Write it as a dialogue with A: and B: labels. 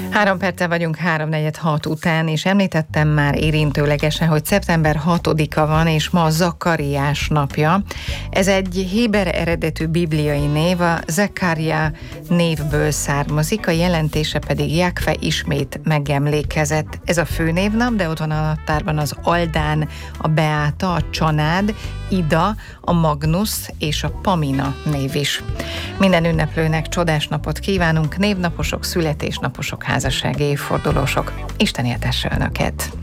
A: 3 perccel vagyunk 3:46 után, és említettem már érintőlegesen, hogy szeptember 6-a van, és ma Zakariás napja. Ez egy héber eredetű bibliai név, a Zekária névből származik, a jelentése pedig Jakve ismét megemlékezett. Ez a főnévnap, de ott van a naptárban az Aldán, a Beáta, a Csanád, Ida, a Magnus és a Pamina név is. Minden ünneplőnek csodás napot kívánunk, névnaposok, születésnaposok, házassági évfordulósok. Isten éltesse Önöket!